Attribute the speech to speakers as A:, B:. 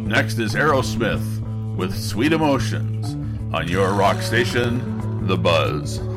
A: Up next is Aerosmith with Sweet Emotions on your rock station, The Buzz.